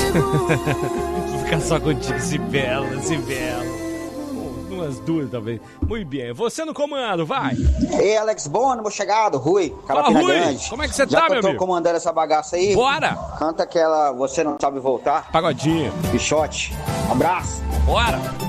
Ficar só contigo, Sibela. Umas duas, talvez. Muito bem. Você no comando, vai. Ei, Alex Bono, meu chegado, Rui. Fala, Rui. Grande. Como é que você tá, meu amigo? Já tô comandando essa bagaça aí. Bora. Canta aquela Você Não Sabe Voltar. Pagodinho. Pichote. Abraço. Bora.